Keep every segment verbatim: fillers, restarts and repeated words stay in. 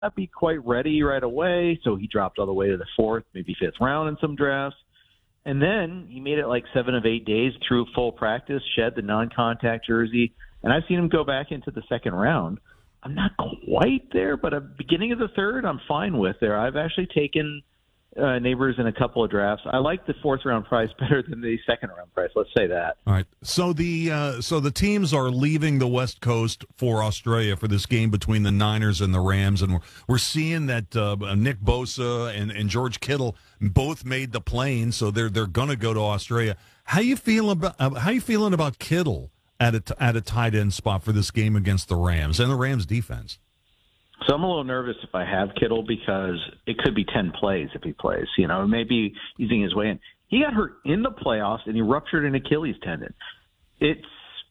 not be quite ready right away, so he dropped all the way to the fourth, maybe fifth round in some drafts. And then he made it like seven of eight days through full practice, shed the non-contact jersey, and I've seen him go back into the second round. I'm not quite there, but at the beginning of the third, I'm fine with there. I've actually taken uh, Neighbors in a couple of drafts. I like the fourth round price better than the second round price. Let's say that. All right. So the uh, so the teams are leaving the West Coast for Australia for this game between the Niners and the Rams, and we're, we're seeing that uh, Nick Bosa and, and George Kittle both made the plane, so they're they're going to go to Australia. How you feel about uh, how you feeling about Kittle at a at a tight end spot for this game against the Rams and the Rams defense? So I'm a little nervous if I have Kittle because it could be ten plays if he plays. You know, maybe using his way in. He got hurt in the playoffs and he ruptured an Achilles tendon. It's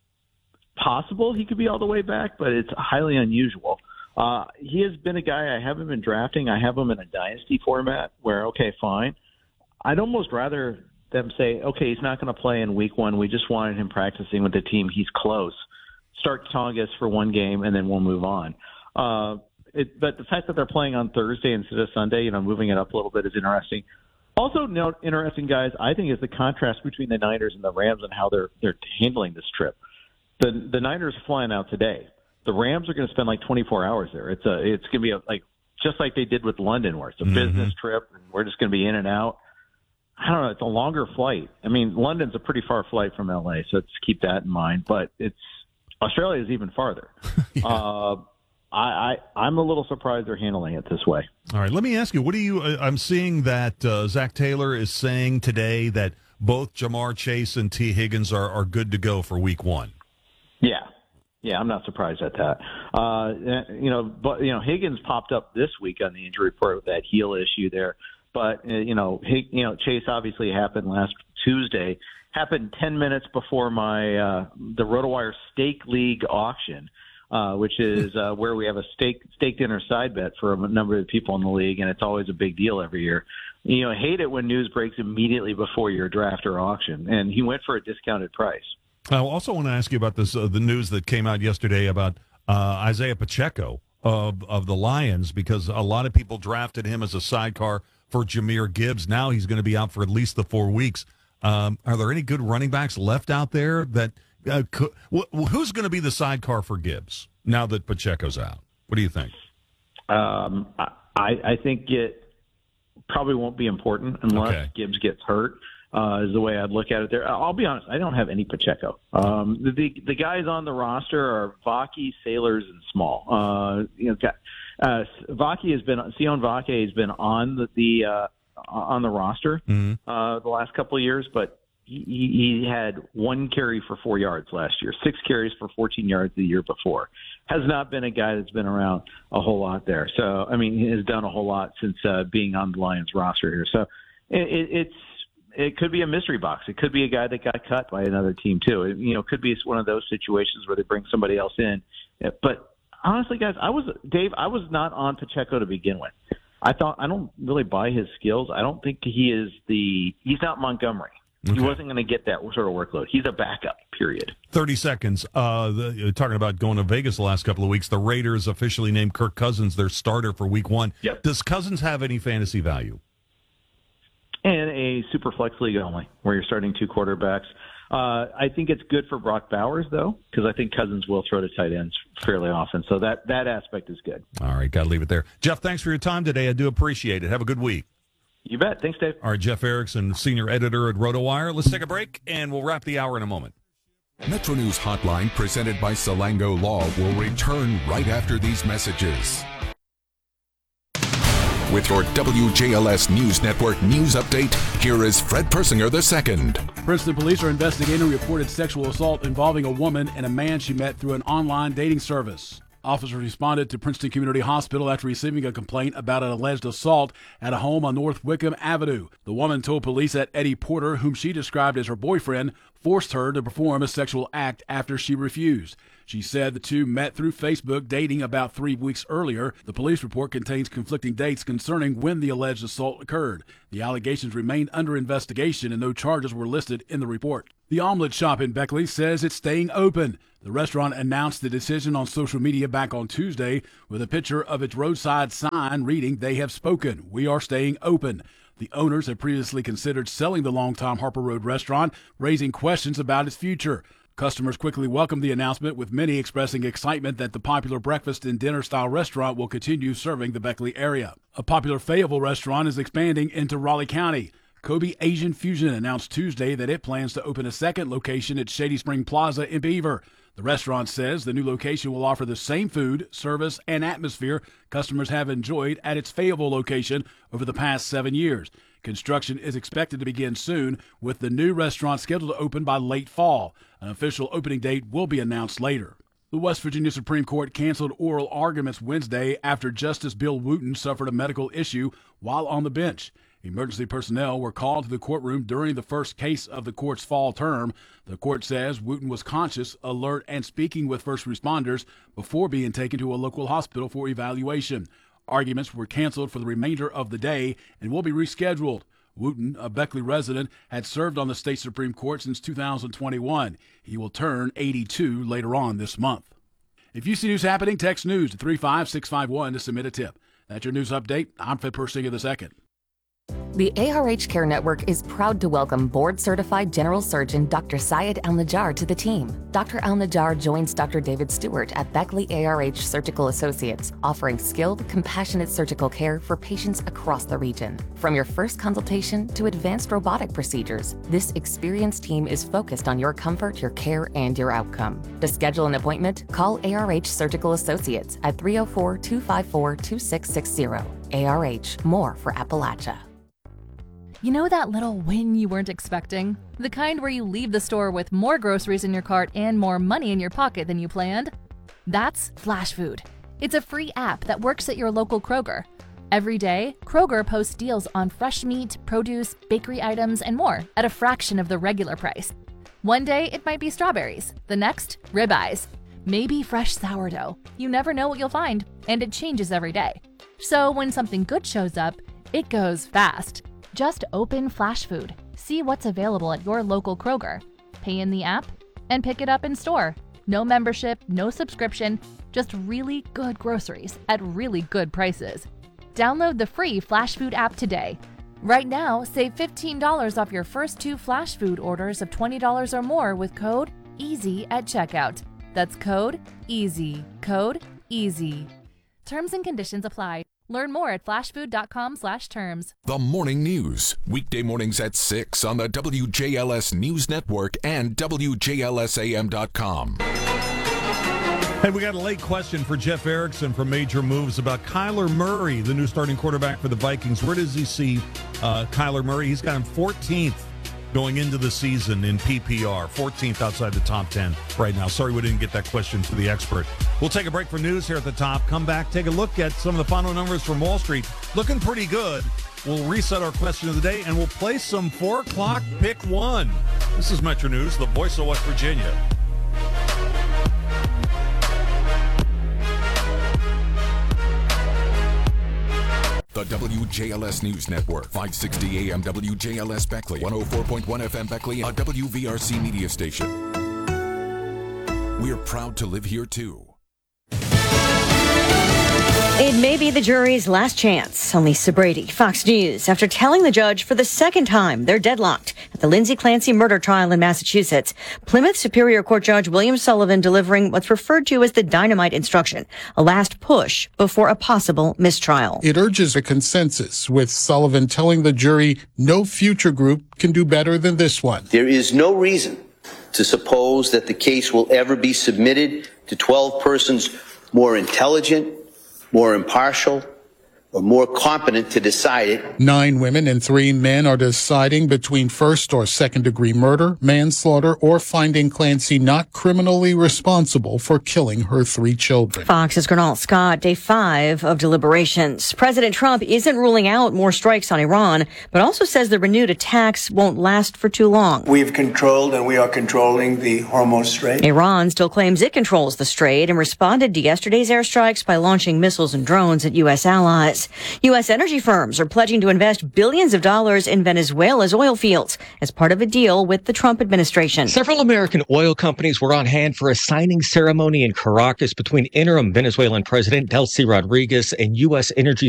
possible he could be all the way back, but it's highly unusual. Uh, he has been a guy I haven't been drafting. I have him in a dynasty format where, okay, fine. I'd almost rather them say, okay, he's not going to play in week one. We just wanted him practicing with the team. He's close. Start Tongas for one game, and then we'll move on. Uh, it, but the fact that they're playing on Thursday instead of Sunday, you know, moving it up a little bit is interesting. Also, note, interesting, guys, I think is the contrast between the Niners and the Rams and how they're they're handling this trip. The the Niners are flying out today. The Rams are going to spend like twenty-four hours there. It's a it's going to be a, like just like they did with London, where it's a mm-hmm. business trip and we're just going to be in and out. I don't know. It's a longer flight. I mean, London's a pretty far flight from L A, so let's keep that in mind. But it's Australia is even farther. yeah. uh, I, I I'm a little surprised they're handling it this way. All right, let me ask you. What do you? Uh, I'm seeing that uh, Zach Taylor is saying today that both Jamar Chase and T. Higgins are, are good to go for Week One. Yeah, yeah, I'm not surprised at that. Uh, you know, but you know, Higgins popped up this week on the injury report with that heel issue there. But uh, you know, Hig, you know, Chase obviously happened last Tuesday. Happened ten minutes before my uh, the RotoWire Stake League auction. Uh, which is uh, where we have a stake stake dinner side bet for a number of people in the league, and it's always a big deal every year. You know, I hate it when news breaks immediately before your draft or auction, and he went for a discounted price. I also want to ask you about this uh, the news that came out yesterday about uh, Isaiah Pacheco of of the Lions, because a lot of people drafted him as a sidecar for Jahmyr Gibbs. Now he's going to be out for at least the four weeks. Um, are there any good running backs left out there that? Uh, could, wh- who's going to be the sidecar for Gibbs now that Pacheco's out? What do you think? Um, I, I think it probably won't be important unless okay. Gibbs gets hurt, uh, is the way I'd look at it there. I'll be honest, I don't have any Pacheco. Um, the, the the guys on the roster are Vaki, Sailors, and Small. Uh, you know, uh, Vaki has been, Sion Vake has been on the, the uh, on the roster mm-hmm. uh, the last couple of years, but He, he had one carry for four yards last year, six carries for fourteen yards the year before. Has not been a guy that's been around a whole lot there. So, I mean, he has done a whole lot since uh, being on the Lions roster here. So it, it's it could be a mystery box. It could be a guy that got cut by another team, too. It, you know, could be one of those situations where they bring somebody else in. But honestly, guys, I was Dave, I was not on Pacheco to begin with. I thought I don't really buy his skills. I don't think he is the – he's not Montgomery. Okay. He wasn't going to get that sort of workload. He's a backup, period. thirty seconds. Uh, the, talking about going to Vegas the last couple of weeks, the Raiders officially named Kirk Cousins their starter for week one. Yep. Does Cousins have any fantasy value? In a super flex league only, where you're starting two quarterbacks. Uh, I think it's good for Brock Bowers, though, because I think Cousins will throw to tight ends fairly often. So that, that aspect is good. All right, got to leave it there. Jeff, thanks for your time today. I do appreciate it. Have a good week. You bet. Thanks, Dave. All right, Jeff Erickson, senior editor at RotoWire. Let's take a break, and we'll wrap the hour in a moment. Metro News Hotline, presented by Salango Law, will return right after these messages. With your W J L S News Network news update, here is Fred Persinger the second. Princeton police are investigating reported sexual assault involving a woman and a man she met through an online dating service. Officers responded to Princeton Community Hospital after receiving a complaint about an alleged assault at a home on North Wickham Avenue. The woman told police that Eddie Porter, whom she described as her boyfriend, forced her to perform a sexual act after she refused. She said the two met through Facebook, dating about three weeks earlier. The police report contains conflicting dates concerning when the alleged assault occurred. The allegations remain under investigation and no charges were listed in the report. The Omelet Shop in Beckley says it's staying open. The restaurant announced the decision on social media back on Tuesday with a picture of its roadside sign reading, "They have spoken. We are staying open." The owners had previously considered selling the longtime Harper Road restaurant, raising questions about its future. Customers quickly welcomed the announcement, with many expressing excitement that the popular breakfast and dinner-style restaurant will continue serving the Beckley area. A popular Fayetteville restaurant is expanding into Raleigh County. Kobe Asian Fusion announced Tuesday that it plans to open a second location at Shady Spring Plaza in Beaver. The restaurant says the new location will offer the same food, service, and atmosphere customers have enjoyed at its Fayetteville location over the past seven years. Construction is expected to begin soon, with the new restaurant scheduled to open by late fall. An official opening date will be announced later. The West Virginia Supreme Court canceled oral arguments Wednesday after Justice Bill Wooten suffered a medical issue while on the bench. Emergency personnel were called to the courtroom during the first case of the court's fall term. The court says Wooten was conscious, alert, and speaking with first responders before being taken to a local hospital for evaluation. Arguments were canceled for the remainder of the day and will be rescheduled. Wooten, a Beckley resident, had served on the state Supreme Court since two thousand twenty-one. He will turn eighty-two later on this month. If you see news happening, text news to three five six five one to submit a tip. That's your news update. I'm Fred Persinger the second. The A R H Care Network is proud to welcome board-certified general surgeon Doctor Syed Al-Najjar to the team. Doctor Al-Najjar joins Doctor David Stewart at Beckley A R H Surgical Associates, offering skilled, compassionate surgical care for patients across the region. From your first consultation to advanced robotic procedures, this experienced team is focused on your comfort, your care, and your outcome. To schedule an appointment, call A R H Surgical Associates at three oh four, two five four, two six six zero. A R H, more for Appalachia. You know that little win you weren't expecting? The kind where you leave the store with more groceries in your cart and more money in your pocket than you planned? That's Flash Food. It's a free app that works at your local Kroger. Every day, Kroger posts deals on fresh meat, produce, bakery items, and more at a fraction of the regular price. One day, it might be strawberries. The next, ribeyes. Maybe fresh sourdough. You never know what you'll find, and it changes every day. So when something good shows up, it goes fast. Just open Flash Food, see what's available at your local Kroger, pay in the app, and pick it up in store. No membership, no subscription, just really good groceries at really good prices. Download the free Flash Food app today. Right now, save fifteen dollars off your first two Flash Food orders of twenty dollars or more with code EASY at checkout. That's code EASY. Code EASY. Terms and conditions apply. Learn more at flashfood.com slash terms. The Morning News, weekday mornings at six on the W J L S News Network and W J L S A M dot com. Hey, we got a late question for Jeff Erickson from Major Moves about Kyler Murray, the new starting quarterback for the Vikings. Where does he see uh, Kyler Murray? He's got him fourteenth going into the season in P P R, fourteenth outside the top ten right now. Sorry we didn't get that question to the expert. We'll take a break for news here at the top. Come back, take a look at some of the final numbers from Wall Street. Looking pretty good. We'll reset our question of the day, and we'll play some four o'clock pick one. This is Metro News, the voice of West Virginia. The W J L S News Network, five sixty A M W J L S Beckley, one oh four point one F M Beckley, a W V R C media station. We're proud to live here, too. It may be the jury's last chance. On Lisa Brady, Fox News. After telling the judge for the second time they're deadlocked at the Lindsay Clancy murder trial in Massachusetts, Plymouth Superior Court Judge William Sullivan delivering what's referred to as the dynamite instruction, a last push before a possible mistrial. It urges a consensus, with Sullivan telling the jury no future group can do better than this one. There is no reason to suppose that the case will ever be submitted to twelve persons more intelligent, more impartial, or more competent to decide it. Nine women and three men are deciding between first or second degree murder, manslaughter, or finding Clancy not criminally responsible for killing her three children. Fox's Gernal Scott, day five of deliberations. President Trump isn't ruling out more strikes on Iran, but also says the renewed attacks won't last for too long. We've controlled and we are controlling the Hormuz Strait. Iran still claims it controls the strait and responded to yesterday's airstrikes by launching missiles and drones at U S allies. U S energy firms are pledging to invest billions of dollars in Venezuela's oil fields as part of a deal with the Trump administration. Several American oil companies were on hand for a signing ceremony in Caracas between interim Venezuelan President Delcy Rodriguez and U S energy